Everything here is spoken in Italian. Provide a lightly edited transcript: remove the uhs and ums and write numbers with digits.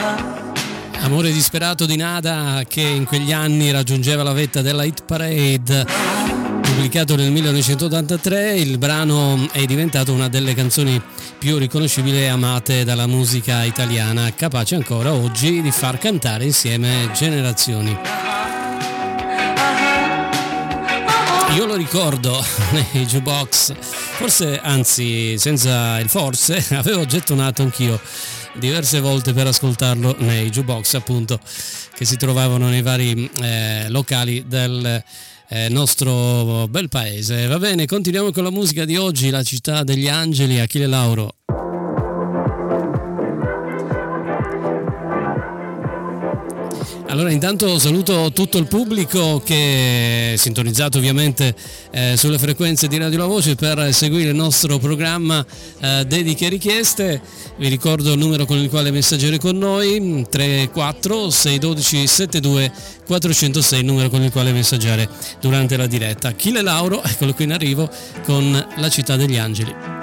Amore disperato di Nada, che in quegli anni raggiungeva la vetta della Hit Parade. Pubblicato nel 1983, il brano è diventato una delle canzoni più riconoscibili e amate dalla musica italiana, capace ancora oggi di far cantare insieme generazioni. Io lo ricordo nei jukebox, forse, anzi senza il forse, avevo gettonato anch'io diverse volte per ascoltarlo nei jukebox, appunto, che si trovavano nei vari locali del nostro bel paese. Va bene, continuiamo con la musica di oggi, La città degli angeli, Achille Lauro. Allora, intanto saluto tutto il pubblico che è sintonizzato ovviamente sulle frequenze di Radio La Voce per seguire il nostro programma Dediche e Richieste. Vi ricordo il numero con il quale messaggiare con noi, 34 612 72 406, il numero con il quale messaggiare durante la diretta. Achille Lauro, eccolo qui in arrivo con La città degli angeli.